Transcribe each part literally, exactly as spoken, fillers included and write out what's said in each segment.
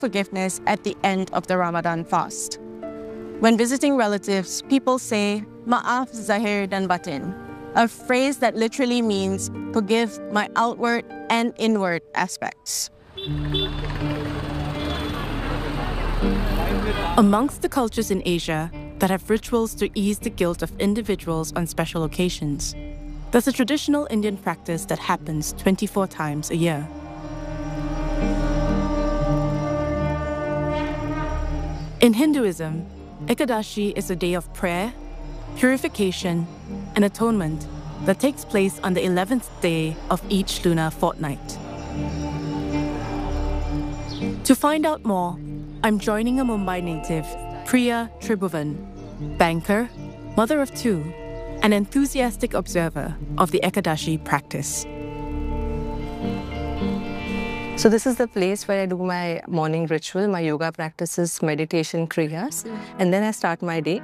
forgiveness at the end of the Ramadan fast. When visiting relatives, people say, Ma'af zahir dan batin, a phrase that literally means forgive my outward and inward aspects. Amongst the cultures in Asia that have rituals to ease the guilt of individuals on special occasions, there's a traditional Indian practice that happens twenty-four times a year. In Hinduism, Ekadashi is a day of prayer, purification, and atonement that takes place on the eleventh day of each lunar fortnight. To find out more, I'm joining a Mumbai native, Priya Tribhuvan, banker, mother of two, an enthusiastic observer of the Ekadashi practice. So this is the place where I do my morning ritual, my yoga practices, meditation, kriyas, and then I start my day.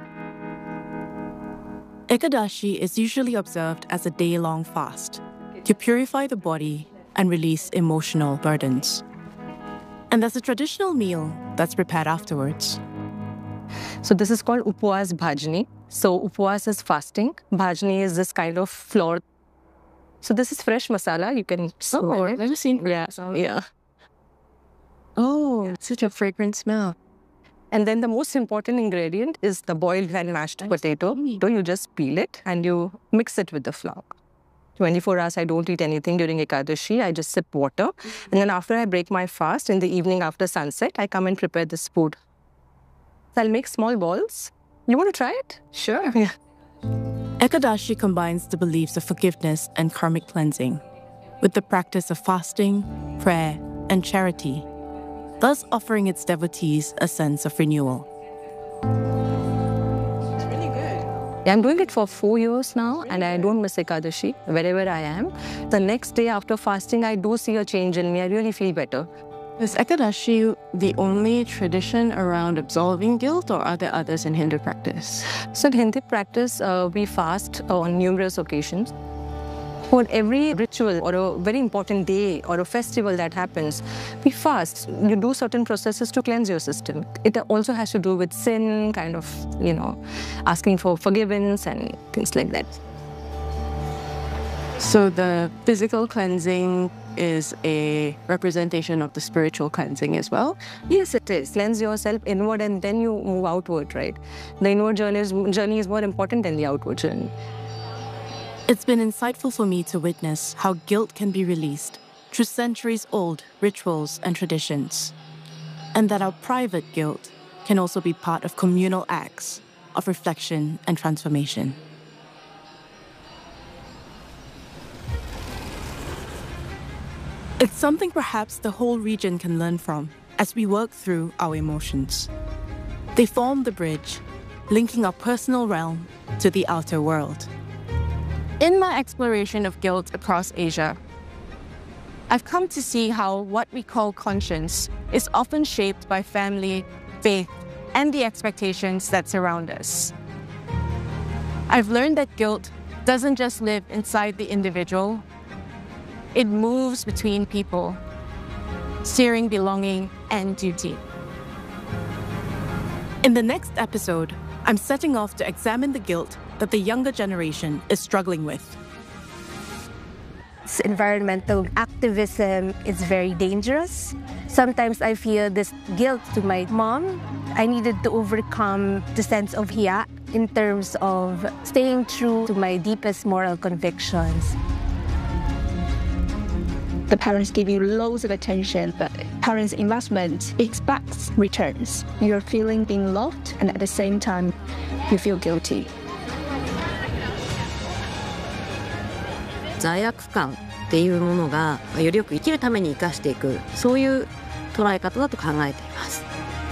Ekadashi is usually observed as a day-long fast to purify the body and release emotional burdens. And there's a traditional meal that's prepared afterwards. So this is called Upwas Bhajani. So Upwas is fasting. Bhajani is this kind of flour. So this is fresh masala. You can smell Oh, it. I've never seen Yeah, masala. yeah. Oh, such a fragrant smell. And then the most important ingredient is the boiled and mashed potato. So you just peel it and you mix it with the flour. twenty-four hours I don't eat anything during Ekadashi. I just sip water. And then after I break my fast, in the evening after sunset, I come and prepare this food. So I'll make small balls. You want to try it? Sure. Yeah. Ekadashi combines the beliefs of forgiveness and karmic cleansing with the practice of fasting, prayer, and charity, thus offering its devotees a sense of renewal. It's really good. Yeah, I'm doing it for four years now, and I don't miss Ekadashi wherever I am. The next day after fasting, I do see a change in me. I really feel better. Is Ekadashi the only tradition around absolving guilt, or are there others in Hindu practice? So in Hindu practice, uh, we fast on numerous occasions. For every ritual or a very important day or a festival that happens, we fast. You do certain processes to cleanse your system. It also has to do with sin, kind of, you know, asking for forgiveness and things like that. So the physical cleansing is a representation of the spiritual cleansing as well? Yes, it is. Cleanse yourself inward and then you move outward, right? The inward journey is, journey is more important than the outward journey. It's been insightful for me to witness how guilt can be released through centuries-old rituals and traditions, and that our private guilt can also be part of communal acts of reflection and transformation. It's something perhaps the whole region can learn from as we work through our emotions. They form the bridge, linking our personal realm to the outer world. In my exploration of guilt across Asia, I've come to see how what we call conscience is often shaped by family, faith, and the expectations that surround us. I've learned that guilt doesn't just live inside the individual. It moves between people, steering belonging and duty. In the next episode, I'm setting off to examine the guilt that the younger generation is struggling with. Environmental activism is very dangerous. Sometimes I feel this guilt to my mom. I needed to overcome the sense of hiya in terms of staying true to my deepest moral convictions. The parents give you loads of attention, but parents' investment expects returns. You're feeling being loved, and at the same time, you feel guilty. 罪悪感っていうものがよりよく生きるために生かしていく、そういう捉え方だと考えています。